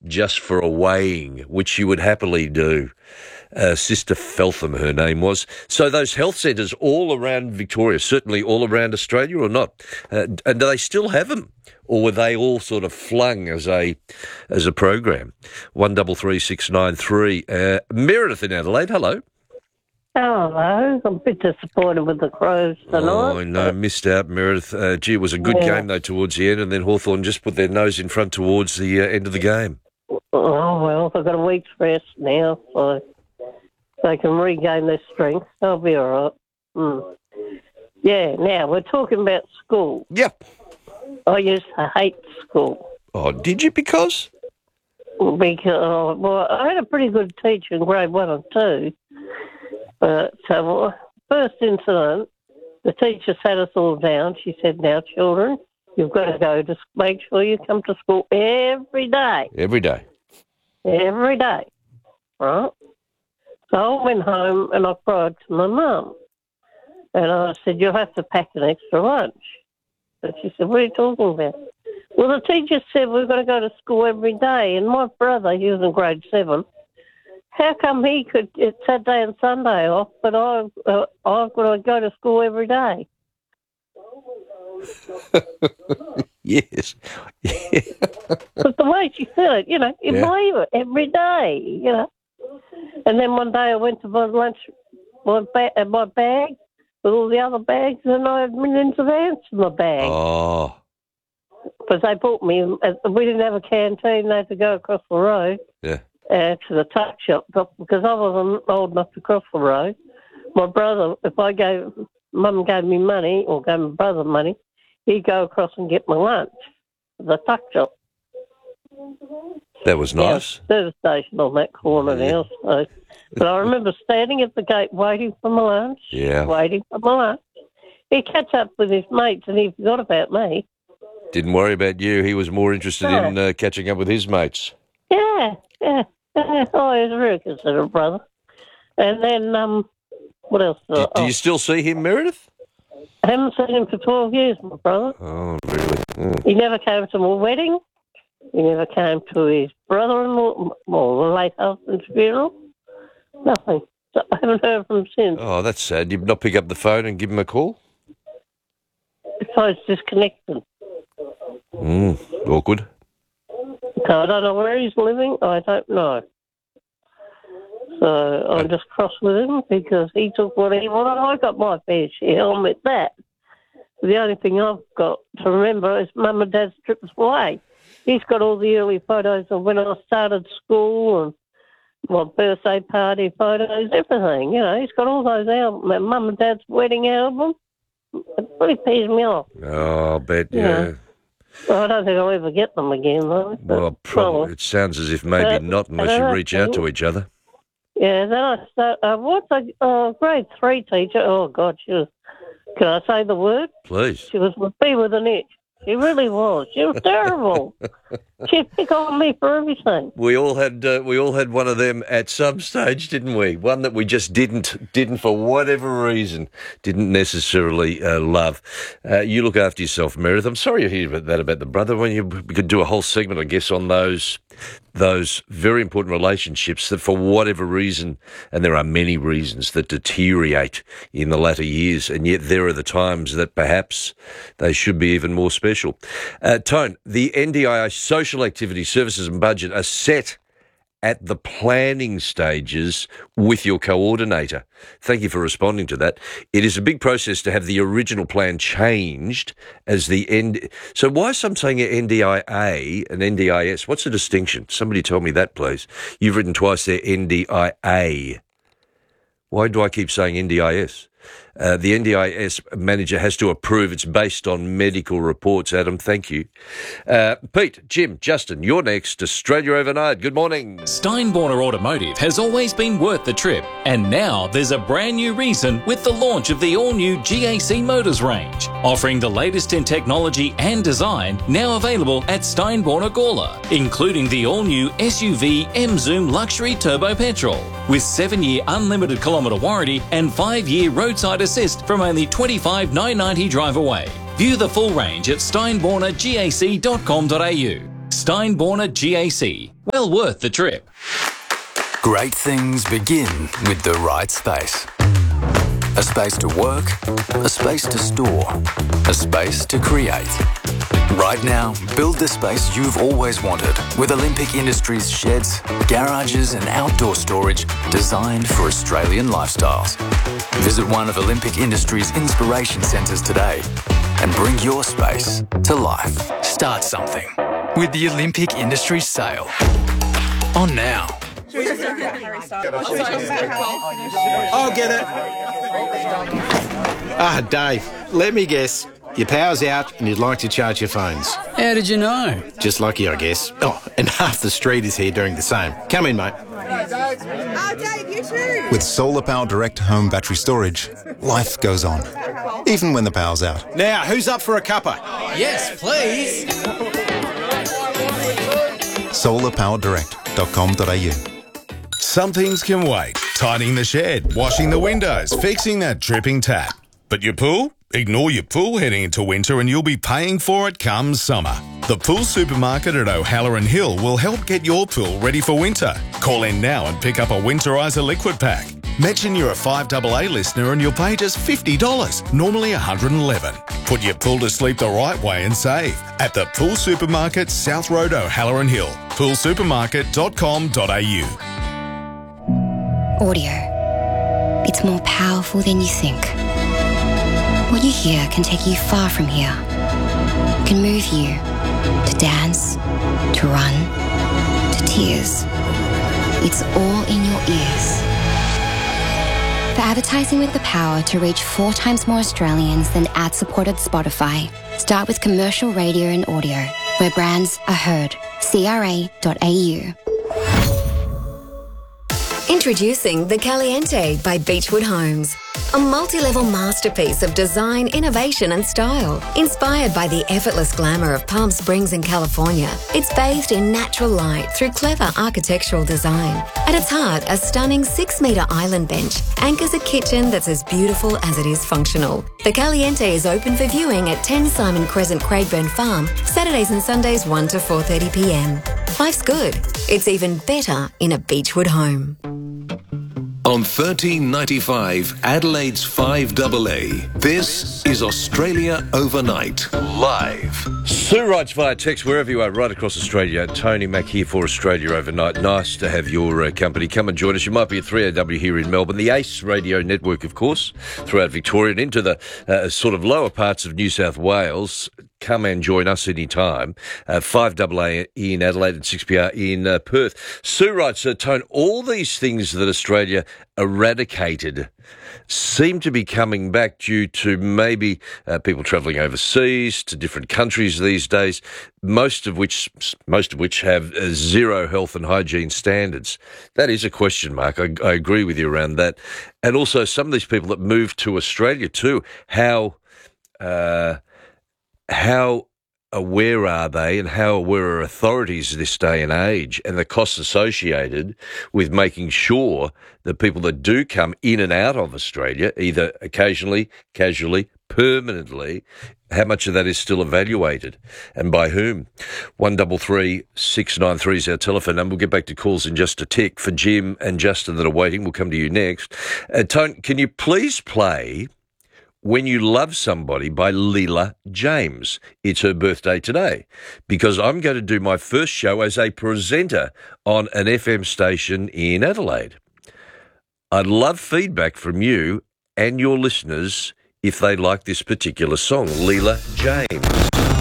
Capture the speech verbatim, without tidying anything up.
just for a weighing, which she would happily do. Uh, Sister Feltham, her name was. So those health centres all around Victoria, certainly all around Australia, or not? Uh, and do they still have them, or were they all sort of flung as a as a program? One double three six nine three. Uh, Meredith in Adelaide. Hello. Hello. I'm a bit disappointed with the Crows tonight. Oh, I know, missed out, Meredith. Uh, gee, it was a good Yeah. game though towards the end, and then Hawthorn just put their nose in front towards the uh, end of the game. Oh, well, they've got a week's rest now, so they can regain their strength. They'll be all right. Mm. Yeah, now, we're talking about school. Yep. I used to hate school. Oh, did you? Because? Because, oh, well, I had a pretty good teacher in grade one and two. But uh, first incident, the teacher sat us all down. She said, now, children, you've got to go to make sure you come to school every day. Every day. Every day. Right? So I went home and I cried to my mum. And I said, you'll have to pack an extra lunch. And she said, what are you talking about? Well, the teacher said we've got to go to school every day. And my brother, he was in grade seven, how come he could get Saturday and Sunday off, but I, uh, I've got to go to school every day? Yes. Yeah. But the way she said it, you know, you Yeah. believe it, every day, you know. And then one day I went to my lunch, my, ba- uh, my bag with all the other bags, and I had millions of ants in my bag. Oh. Because they bought me, uh, we didn't have a canteen, they had to go across the road Yeah. uh, to the tuck shop, but because I wasn't old enough to cross the road. My brother, if I gave, Mum gave me money, or gave my brother money, he'd go across and get my lunch at the tuck shop. That was nice. Yeah, service station on that corner Yeah. now. So. But I remember standing at the gate waiting for my lunch, Yeah. waiting for my lunch. He'd catch up with his mates and he forgot about me. Didn't worry about you. He was more interested No. in uh, catching up with his mates. Yeah, yeah, yeah. Oh, he was a very considerate brother. And then, um, what else? Do, oh, do you still see him, Meredith? I haven't seen him for twelve years, my brother. Oh, really? Mm. He never came to my wedding. He never came to his brother-in-law, well, the late husband's funeral. Nothing. So I haven't heard from him since. Oh, that's sad. You'd not pick up the phone and give him a call? The phone's disconnected. Mm, awkward. So I don't know where he's living. I don't know. So I'm just cross with him because he took what he wanted. I got my fair share. I'll admit that. The only thing I've got to remember is Mum and Dad's trips away. He's got all the early photos of when I started school and my birthday party photos, everything. You know, he's got all those albums. Mum and Dad's wedding album. It really pees me off. Oh, I bet, yeah. Yeah. Well, I don't think I'll ever get them again, though. But, Well, probably. well, It sounds as if maybe uh, not unless I you don't reach out think- to each other. yeah, then I start, uh, what's a uh, grade three teacher? Oh, God, she was, can I say the word? Please. She was with me with an itch. She really was. She was terrible. She'd pick on me for everything. We all had uh, we all had one of them at some stage, didn't we? One that we just didn't didn't for whatever reason didn't necessarily uh, love. Uh, you look after yourself, Meredith. I'm sorry to hear about that about the brother. When you we could do a whole segment, I guess, on those those very important relationships that, for whatever reason, and there are many reasons, that deteriorate in the latter years, and yet there are the times that perhaps they should be even more special. Uh, Tone, the N D I A social activity services and budget are set at the planning stages with your coordinator. Thank you for responding to that. It is a big process to have the original plan changed as the end. So why is some saying N D I A and N D I S? What's the distinction? Somebody tell me that, please. You've written twice there, N D I A. Why do I keep saying N D I S? Uh, the N D I S manager has to approve. It's based on medical reports, Adam. Thank you. Uh, Pete, Jim, Justin, you're next. Australia Overnight. Good morning. Steinborner Automotive has always been worth the trip, and now there's a brand new reason with the launch of the all-new G A C Motors range, offering the latest in technology and design, now available at Steinborner Gawler, including the all-new S U V M-Zoom Luxury Turbo Petrol, with seven-year unlimited kilometre warranty and five-year roadside assist from only twenty-five thousand nine hundred ninety drive away. View the full range at steinborner gac dot com dot a u. Steinborner G A C. Well worth the trip. Great things begin with the right space. A space to work, a space to store, a space to create. Right now, build the space you've always wanted with Olympic Industries sheds, garages and outdoor storage designed for Australian lifestyles. Visit one of Olympic Industries' inspiration centres today and bring your space to life. Start something with the Olympic Industries sale. On now. I'll get it. Ah, Dave, let me guess. Your power's out and you'd like to charge your phones. How did you know? Just lucky, I guess. Oh, and half the street is here doing the same. Come in, mate. Oh, Dave, you too. With Solar Power Direct Home Battery Storage, life goes on, even when the power's out. Now, who's up for a cuppa? Yes, please. solar power direct dot com dot a u. Some things can wait. Tidying the shed, washing the windows, fixing that dripping tap. But your pool? Ignore your pool heading into winter and you'll be paying for it come summer. The Pool Supermarket at O'Halloran Hill will help get your pool ready for winter. Call in now and pick up a Winterizer liquid pack. Mention you're a five double A listener and you'll pay just fifty dollars, normally one hundred eleven dollars. Put your pool to sleep the right way and save at the Pool Supermarket, South Road, O'Halloran Hill. pool supermarket dot com dot a u. Audio. It's more powerful than you think. What you hear can take you far from here. Can move you to dance, to run, to tears. It's all in your ears. For advertising with the power to reach four times more Australians than ad-supported Spotify, start with commercial radio and audio, where brands are heard. C R A dot A U. Introducing The Caliente by Beechwood Homes. A multi-level masterpiece of design, innovation and style. Inspired by the effortless glamour of Palm Springs in California, it's bathed in natural light through clever architectural design. At its heart, a stunning six-metre island bench anchors a kitchen that's as beautiful as it is functional. The Caliente is open for viewing at ten Simon Crescent, Craigburn Farm, Saturdays and Sundays one to four thirty p m. Life's good. It's even better in a Beechwood home. On thirteen ninety-five, Adelaide's five double A, this is Australia Overnight, live. Sue writes via text, wherever you are, right across Australia. Tony Mack here for Australia Overnight. Nice to have your uh, company. Come and join us. You might be at three A W here in Melbourne, the ACE radio network, of course, throughout Victoria and into the uh, sort of lower parts of New South Wales. Come and join us anytime. Uh, five double A in Adelaide and six P R in uh, Perth. Sue writes, uh, Tone, all these things that Australia eradicated seem to be coming back due to maybe uh, people travelling overseas to different countries these days, most of which most of which have uh, zero health and hygiene standards. That is a question mark. I, I agree with you around that. And also some of these people that move to Australia too, how... Uh, How aware are they and how aware are authorities this day and age and the costs associated with making sure that people that do come in and out of Australia, either occasionally, casually, permanently, how much of that is still evaluated and by whom? one three three, six nine three is our telephone number. We'll get back to calls in just a tick. For Jim and Justin that are waiting, we'll come to you next. Uh, Tone, can you please play When You Love Somebody by Leela James? It's her birthday today because I'm going to do my first show as a presenter on an F M station in Adelaide. I'd love feedback from you and your listeners if they like this particular song, Leela James.